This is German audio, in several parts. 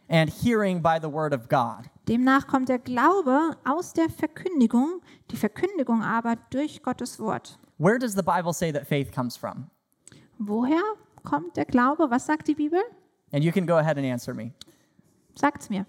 and hearing by the word of God. Demnach kommt der Glaube aus der Verkündigung, die Verkündigung aber durch Gottes Wort. Where does the Bible say that faith comes from? Woher kommt der Glaube? Was sagt die Bibel? And you can go ahead and answer me. Sagt's mir.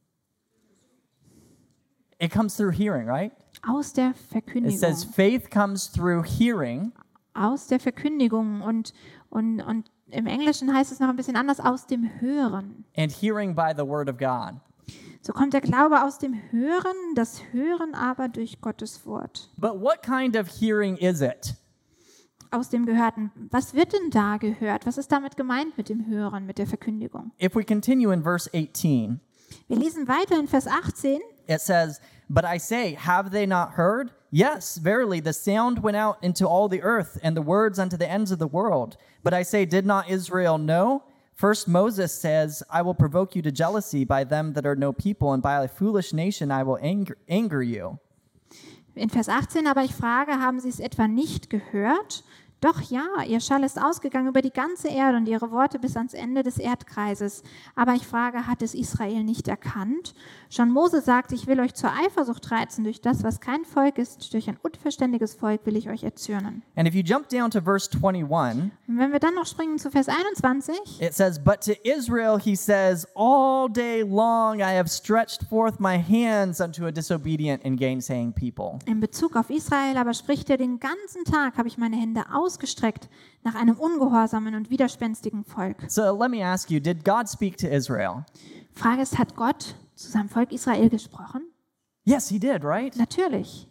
It comes through hearing, right? Aus der It says Verkündigung. faith comes through hearing, Aus der Verkündigung. Und im Englischen heißt es noch ein bisschen anders, aus dem Hören. and hearing by the word of God. So kommt der Glaube aus dem Hören, das Hören aber durch Gottes Wort. But what kind of hearing is it? Aus dem Gehörten. Was wird denn da gehört? Was ist damit gemeint mit dem Hören, mit der Verkündigung? If we continue in verse 18, Wir lesen weiter in Vers 18. it says, "But I say, have they not heard? Yes, verily, the sound went out into all the earth, and the words unto the ends of the world. But I say, did not Israel know? First Moses says, I will provoke you to jealousy by them that are no people, and by a foolish nation I will anger you." In Vers 18 aber ich frage, haben sie es etwa nicht gehört? Doch ja, ihr Schall ist ausgegangen über die ganze Erde und ihre Worte bis ans Ende des Erdkreises. Aber ich frage, hat es Israel nicht erkannt? Schon Mose sagt, ich will euch zur Eifersucht reizen durch das, was kein Volk ist, durch ein unverständiges Volk will ich euch erzürnen. And if you jump down to verse 21, Und wenn wir dann noch springen zu Vers 21, it says, "But to Israel he says, all day long I have stretched forth my hands unto a disobedient and gainsaying people." in Bezug auf Israel aber spricht er, den ganzen Tag habe ich meine Hände ausgestreckt nach einem ungehorsamen und widerspenstigen Volk. So let me ask you, did God speak to Israel? Frage ist, hat Gott zu seinem Volk Israel gesprochen? Yes, he did, right? Natürlich.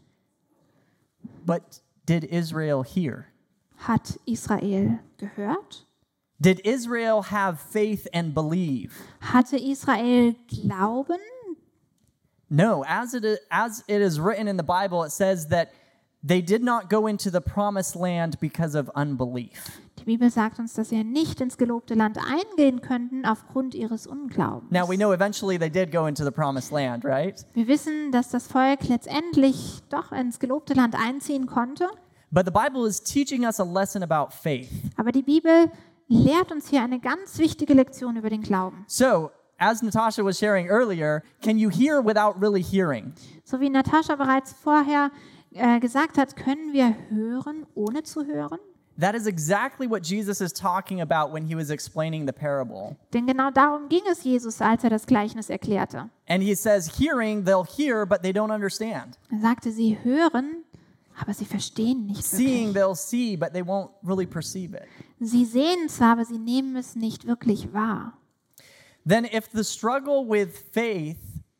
But did Israel hear? Hat Israel gehört? Did Israel have faith and believe? Hatte Israel Glauben? No, as it is written in the Bible, it says that they did not go into the promised land because of unbelief. Die Bibel sagt uns, dass sie nicht ins gelobte Land eingehen könnten aufgrund ihres Unglaubens. Now, we know eventually they did go into the promised land, right? Wir wissen, dass das Volk letztendlich doch ins gelobte Land einziehen konnte. But the Bible is teaching us a lesson about faith. Aber die Bibel lehrt uns hier eine ganz wichtige Lektion über den Glauben. So, as Natasha was sharing earlier, can you hear without really hearing? So wie Natascha bereits vorher gesagt hat, können wir hören, ohne zu hören? That is exactly what Jesus is talking about when he was explaining the parable. Denn genau darum ging es Jesus, als er das Gleichnis erklärte. And he says, hearing, they'll hear, but they don't understand. Er sagte, sie hören, aber sie verstehen nicht Seeing, wirklich. they'll see, but they won't really perceive it. Sie sehen zwar, aber sie nehmen es nicht wirklich wahr. Then if we struggle with faith,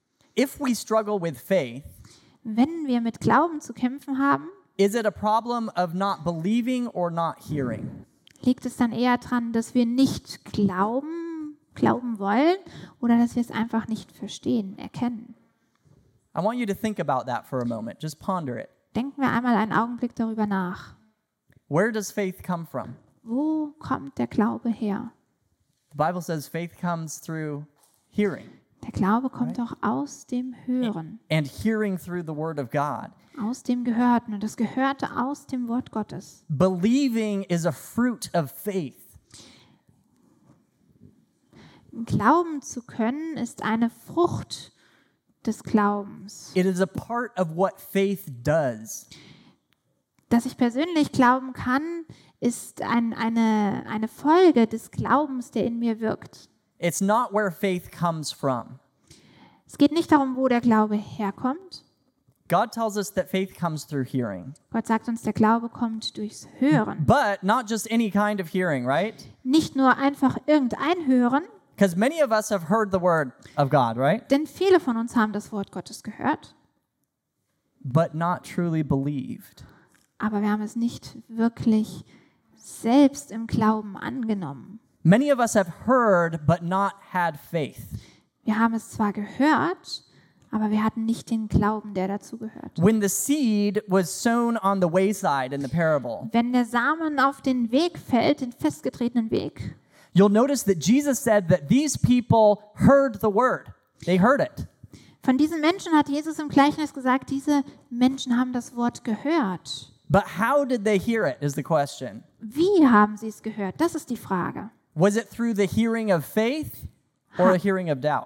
Wenn wir mit Glauben zu kämpfen haben, is it a problem of not believing or not hearing? liegt es dann eher daran, dass wir nicht glauben wollen oder dass wir es einfach nicht verstehen, erkennen. I want you to think about that for a moment. Just ponder it. Denken wir einmal einen Augenblick darüber nach. Where does faith come from? Wo kommt der Glaube her? The Bible says faith comes through hearing, Der Glaube kommt doch aus dem Hören, and hearing through the word of God. aus dem Gehörten und das Gehörte aus dem Wort Gottes. Believing is a fruit of faith. Glauben zu können ist eine Frucht des Glaubens. It is a part of what faith does. Dass ich persönlich glauben kann, ist eine Folge des Glaubens, der in mir wirkt. It's not where faith comes from. Es geht nicht darum, wo der Glaube herkommt. God tells us that faith comes through hearing. Gott sagt uns, der Glaube kommt durchs Hören. But not just any kind of hearing, right? Nicht nur einfach irgendein Hören, Because many of us have heard the word of God, right? denn viele von uns haben das Wort Gottes gehört, But not truly believed. aber wir haben es nicht wirklich selbst im Glauben angenommen. Many of us have heard but not had faith. Wir haben es zwar gehört, aber wir hatten nicht den Glauben, der dazu gehört. When the seed was sown on the wayside in the parable, Wenn der Samen auf den Weg fällt, den festgetretenen Weg, you'll notice that Jesus said that these people heard the word. They heard it. von diesen Menschen hat Jesus im Gleichnis gesagt, diese Menschen haben das Wort gehört. But how did they hear it is the question. Wie haben sie es gehört? Das ist die Frage. Was it through the hearing of faith or a hearing of doubt?